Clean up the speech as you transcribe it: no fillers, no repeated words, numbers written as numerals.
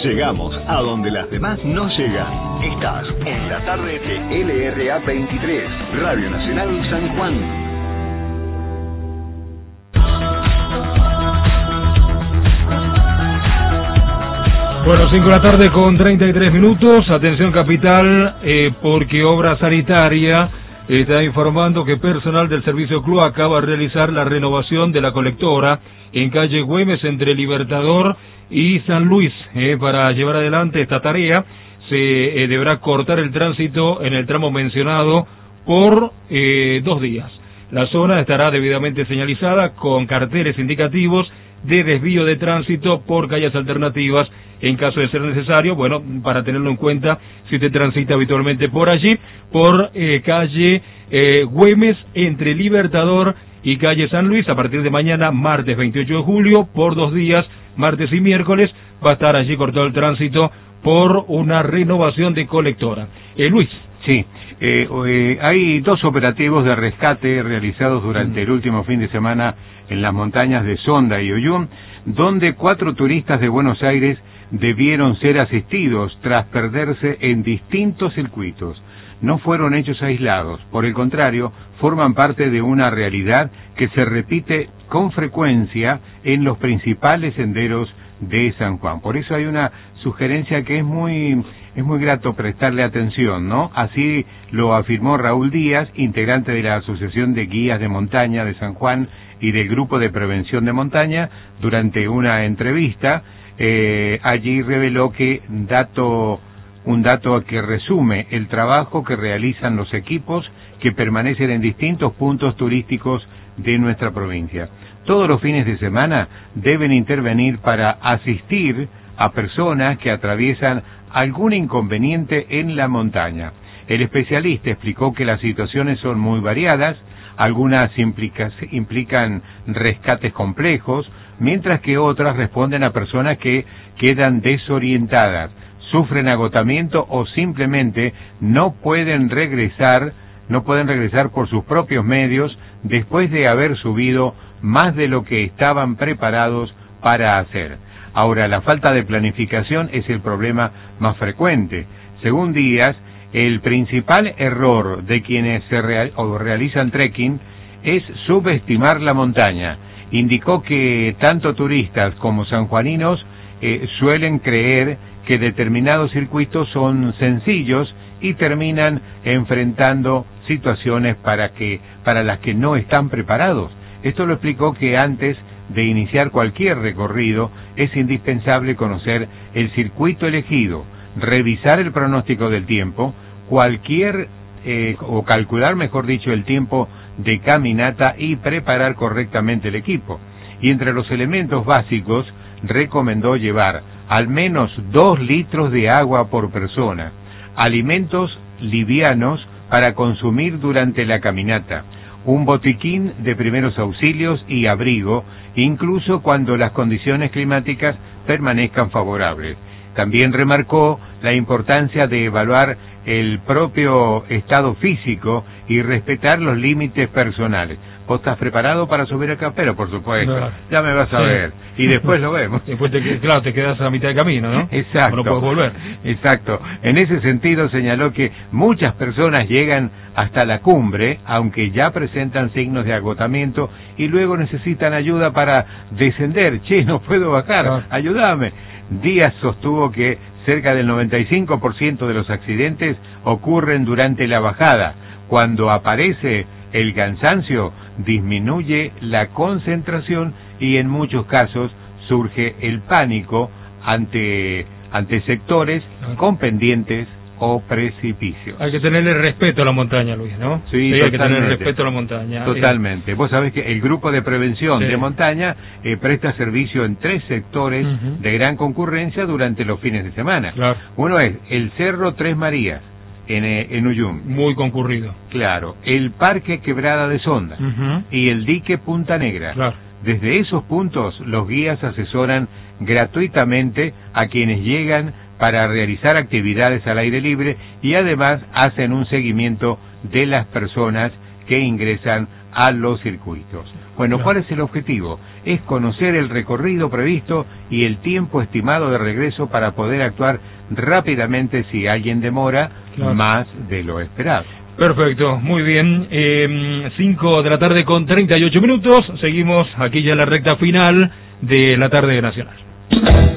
Llegamos a donde las demás no llegan. Estás en la tarde de LRA 23, Radio Nacional San Juan. Bueno, 5 de la tarde con 33 minutos. Atención capital, porque Obra Sanitaria está informando que personal del servicio cloaca va a realizar la renovación de la colectora en calle Güemes entre Libertador y San Luis. Para llevar adelante esta tarea se deberá cortar el tránsito en el tramo mencionado por 2 días. La zona estará debidamente señalizada con carteles indicativos de desvío de tránsito por calles alternativas en caso de ser necesario, bueno, para tenerlo en cuenta si usted transita habitualmente por allí, por calle Güemes entre Libertador y calle San Luis. A partir de mañana, martes 28 de julio, por 2 días, martes y miércoles, va a estar allí cortado el tránsito por una renovación de colectora. Luis. Sí, hay 2 operativos de rescate realizados durante el último fin de semana en las montañas de Sonda y Uyum, donde 4 turistas de Buenos Aires debieron ser asistidos tras perderse en distintos circuitos. No fueron hechos aislados, por el contrario, forman parte de una realidad que se repite con frecuencia en los principales senderos de San Juan. Por eso hay una sugerencia que es muy grato prestarle atención, ¿no? Así lo afirmó Raúl Díaz, integrante de la Asociación de Guías de Montaña de San Juan y del Grupo de Prevención de Montaña, durante una entrevista. Allí reveló que un dato que resume el trabajo que realizan los equipos que permanecen en distintos puntos turísticos de nuestra provincia. Todos los fines de semana deben intervenir para asistir a personas que atraviesan algún inconveniente en la montaña. El especialista explicó que las situaciones son muy variadas, algunas implican rescates complejos, mientras que otras responden a personas que quedan desorientadas, sufren agotamiento o simplemente no pueden regresar por sus propios medios después de haber subido más de lo que estaban preparados para hacer. Ahora, la falta de planificación es el problema más frecuente. Según Díaz, el principal error de quienes realizan trekking es subestimar la montaña. Indicó que tanto turistas como sanjuaninos suelen creer que determinados circuitos son sencillos y terminan enfrentando situaciones para las que no están preparados. Esto lo explicó que antes de iniciar cualquier recorrido es indispensable conocer el circuito elegido, revisar el pronóstico del tiempo, calcular, mejor dicho, el tiempo de caminata y preparar correctamente el equipo. Y entre los elementos básicos recomendó llevar al menos 2 litros de agua por persona, alimentos livianos para consumir durante la caminata, un botiquín de primeros auxilios y abrigo, incluso cuando las condiciones climáticas permanezcan favorables. También remarcó la importancia de evaluar el propio estado físico y respetar los límites personales. ¿Vos estás preparado para subir acá? Pero por supuesto, claro. Ya me vas a ver. Y después lo vemos. Después te quedas a la mitad de camino, ¿no? Exacto. No puedes volver. Exacto. En ese sentido señaló que muchas personas llegan hasta la cumbre, aunque ya presentan signos de agotamiento, y luego necesitan ayuda para descender. Che, no puedo bajar, claro. Ayúdame. Díaz sostuvo que cerca del 95% de los accidentes ocurren durante la bajada. Cuando aparece el cansancio, disminuye la concentración y en muchos casos surge el pánico ante sectores con pendientes o precipicios. Hay que tenerle respeto a la montaña, Luis, ¿no? Sí, hay que tener respeto a la montaña. Totalmente. Vos sabés que el grupo de prevención de montaña presta servicio en 3 sectores de gran concurrencia durante los fines de semana. Claro. Uno es el Cerro Tres Marías, en Uyum. Muy concurrido. Claro. El Parque Quebrada de Sonda y el Dique Punta Negra. Claro. Desde esos puntos, los guías asesoran gratuitamente a quienes llegan para realizar actividades al aire libre y además hacen un seguimiento de las personas que ingresan a los circuitos. Bueno, ¿cuál es el objetivo? Es conocer el recorrido previsto y el tiempo estimado de regreso para poder actuar rápidamente si alguien demora más de lo esperado. Perfecto, muy bien. 5 de la tarde con 38 minutos. Seguimos aquí ya en la recta final de la tarde nacional.